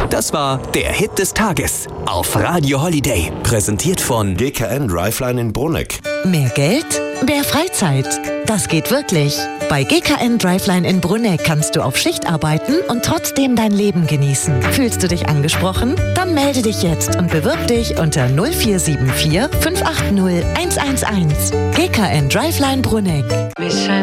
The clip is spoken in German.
Das war der Hit des Tages auf Radio Holiday. Präsentiert von GKN Driveline in Bruneck. Mehr Geld, mehr Freizeit. Das geht wirklich. Bei GKN Driveline in Bruneck kannst du auf Schicht arbeiten und trotzdem dein Leben genießen. Fühlst du dich angesprochen? Dann melde dich jetzt und bewirb dich unter 0474 580 111. GKN Driveline Bruneck.